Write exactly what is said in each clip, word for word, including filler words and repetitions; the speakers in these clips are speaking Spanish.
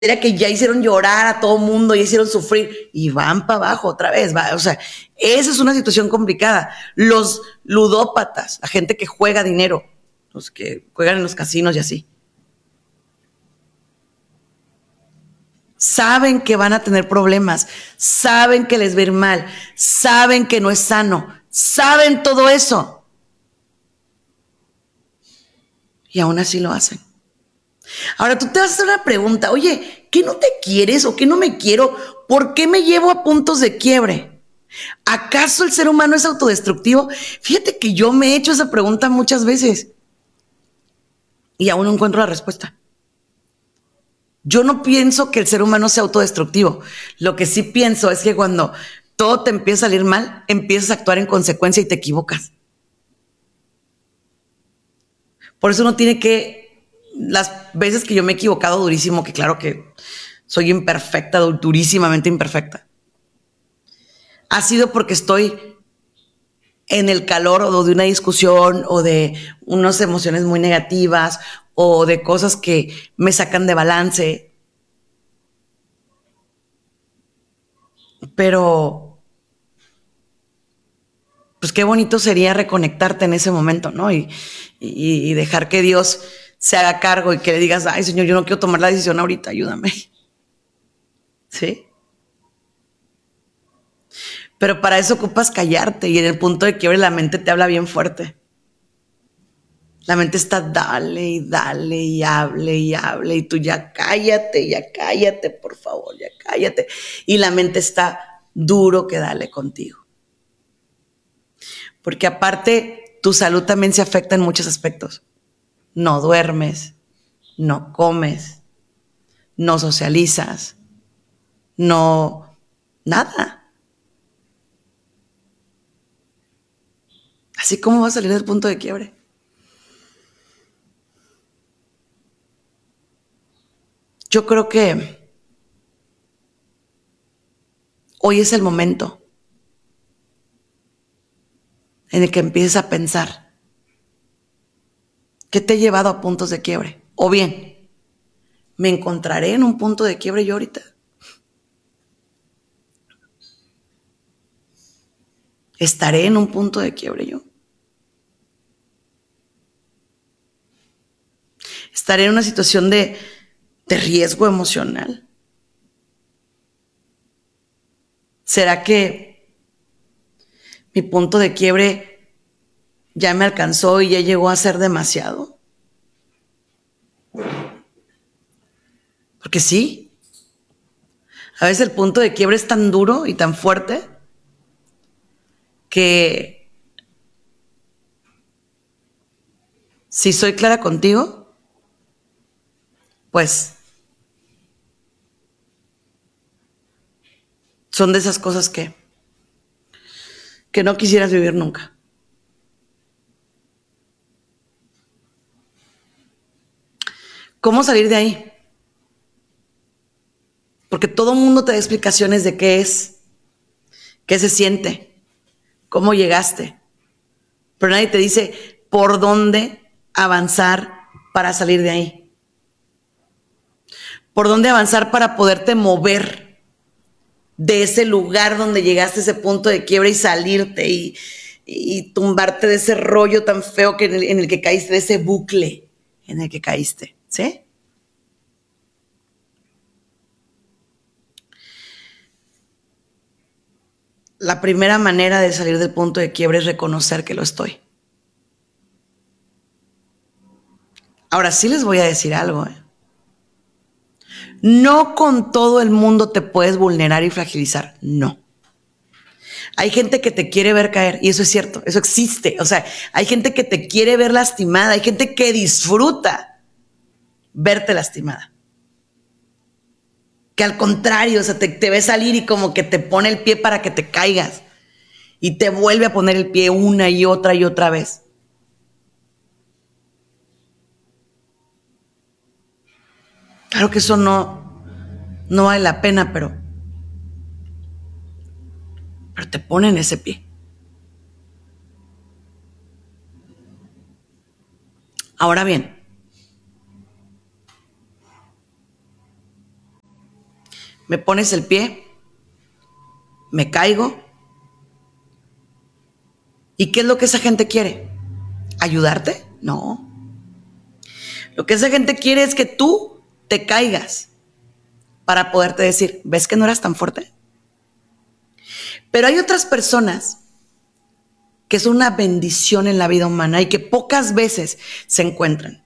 que ya hicieron llorar a todo mundo, ya hicieron sufrir y van para abajo otra vez. Va. O sea, esa es una situación complicada. Los ludópatas, la gente que juega dinero, los que juegan en los casinos y así, saben que van a tener problemas, saben que les va a ir mal, saben que no es sano, saben todo eso. Y aún así lo hacen. Ahora tú te vas a hacer una pregunta, oye, ¿qué no te quieres o qué no me quiero? ¿Por qué me llevo a puntos de quiebre? ¿Acaso el ser humano es autodestructivo? Fíjate que yo me he hecho esa pregunta muchas veces y aún no encuentro la respuesta. Yo no pienso que el ser humano sea autodestructivo. Lo que sí pienso es que cuando todo te empieza a salir mal, empiezas a actuar en consecuencia y te equivocas. Por eso uno tiene que, las veces que yo me he equivocado durísimo, que claro que soy imperfecta, durísimamente imperfecta, ha sido porque estoy en el calor o de una discusión o de unas emociones muy negativas o de cosas que me sacan de balance. Pero, pues qué bonito sería reconectarte en ese momento, ¿no? Y, y, y dejar que Dios se haga cargo y que le digas, ay, Señor, yo no quiero tomar la decisión ahorita, ayúdame. ¿Sí? Pero para eso ocupas callarte y en el punto de quiebre la mente te habla bien fuerte. La mente está dale y dale y hable y hable y tú ya cállate, ya cállate, por favor, ya cállate. Y la mente está duro que dale contigo. Porque aparte tu salud también se afecta en muchos aspectos. No duermes, no comes, no socializas, no nada. Así como vas a salir del punto de quiebre. Yo creo que hoy es el momento en el que empieces a pensar qué te ha llevado a puntos de quiebre. O bien, ¿me encontraré en un punto de quiebre yo ahorita? ¿Estaré en un punto de quiebre yo? ¿Estaré en una situación de, de riesgo emocional? ¿Será que mi punto de quiebre ya me alcanzó y ya llegó a ser demasiado? Porque sí, a veces el punto de quiebre es tan duro y tan fuerte que si soy clara contigo, pues son de esas cosas que, que no quisieras vivir nunca. ¿Cómo salir de ahí? Porque todo el mundo te da explicaciones de qué es, qué se siente, cómo llegaste. Pero nadie te dice por dónde avanzar para salir de ahí. Por dónde avanzar para poderte mover de ese lugar donde llegaste a ese punto de quiebra y salirte y, y tumbarte de ese rollo tan feo que en, el, en el que caíste, de ese bucle en el que caíste. ¿Sí? La primera manera de salir del punto de quiebre es reconocer que lo estoy. Ahora sí les voy a decir algo, ¿eh? No con todo el mundo te puedes vulnerar y fragilizar, no. Hay gente que te quiere ver caer y eso es cierto, eso existe. O sea, hay gente que te quiere ver lastimada, hay gente que disfruta verte lastimada. Que al contrario, o sea, te, te ve salir y como que te pone el pie para que te caigas y te vuelve a poner el pie una y otra y otra vez. Claro que eso no, no vale la pena, pero, pero te ponen ese pie. Ahora bien, me pones el pie, me caigo. ¿Y qué es lo que esa gente quiere? ¿Ayudarte? No. Lo que esa gente quiere es que tú te caigas para poderte decir, ¿ves que no eras tan fuerte? Pero hay otras personas que es una bendición en la vida humana y que pocas veces se encuentran.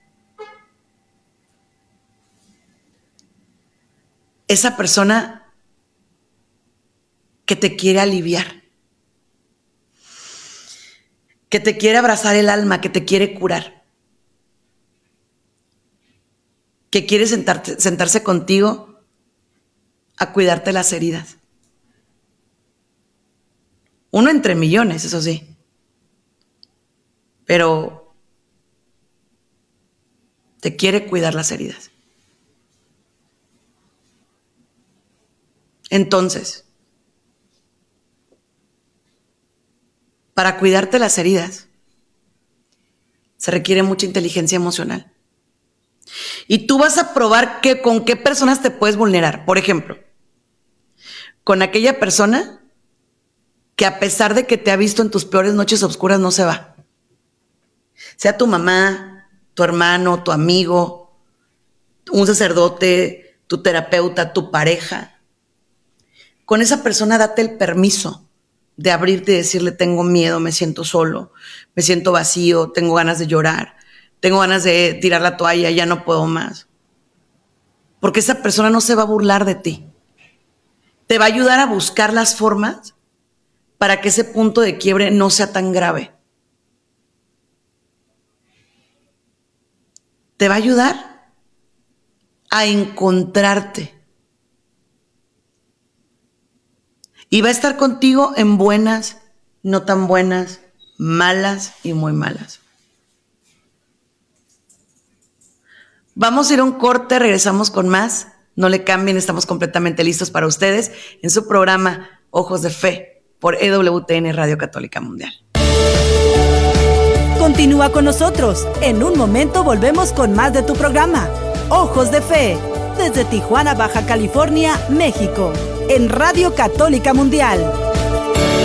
Esa persona que te quiere aliviar, que te quiere abrazar el alma, que te quiere curar, que quiere sentarte, sentarse contigo a cuidarte las heridas. Uno entre millones, eso sí. Pero te quiere cuidar las heridas. Entonces, para cuidarte las heridas, se requiere mucha inteligencia emocional. Y tú vas a probar que, con qué personas te puedes vulnerar. Por ejemplo, con aquella persona que a pesar de que te ha visto en tus peores noches oscuras no se va. Sea tu mamá, tu hermano, tu amigo, un sacerdote, tu terapeuta, tu pareja. Con esa persona date el permiso de abrirte y decirle, tengo miedo, me siento solo, me siento vacío, tengo ganas de llorar, tengo ganas de tirar la toalla, ya no puedo más. Porque esa persona no se va a burlar de ti. Te va a ayudar a buscar las formas para que ese punto de quiebre no sea tan grave. Te va a ayudar a encontrarte. Y va a estar contigo en buenas, no tan buenas, malas y muy malas. Vamos a ir a un corte, regresamos con más. No le cambien, estamos completamente listos para ustedes en su programa Ojos de Fe por E W T N Radio Católica Mundial. Continúa con nosotros. En un momento volvemos con más de tu programa Ojos de Fe desde Tijuana, Baja California, México, en Radio Católica Mundial.